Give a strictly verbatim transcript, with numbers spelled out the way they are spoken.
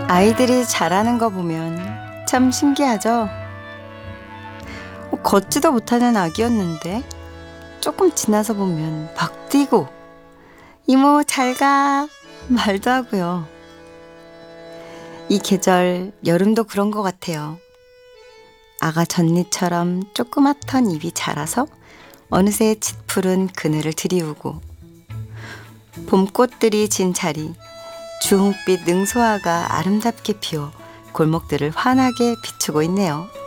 아이들이 자라는 거 보면 참 신기하죠? 어, 걷지도 못하는 아기였는데 조금 지나서 보면 막 뛰고 이모 잘 가 말도 하고요. 이 계절 여름도 그런 것 같아요. 아가 전니처럼 조그맣던 입이 자라서 어느새 짙푸른 그늘을 들이우고 봄꽃들이 진 자리 주홍빛 능소화가 아름답게 피어 골목들을 환하게 비추고 있네요.